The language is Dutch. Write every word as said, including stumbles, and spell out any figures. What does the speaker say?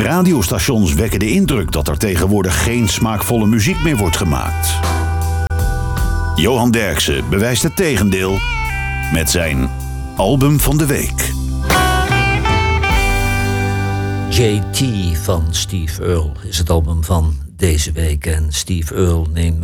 radiostations wekken de indruk dat er tegenwoordig geen smaakvolle muziek meer wordt gemaakt. Johan Derksen bewijst het tegendeel met zijn album van de week. J T van Steve Earle is het album van deze week. En Steve Earle neemt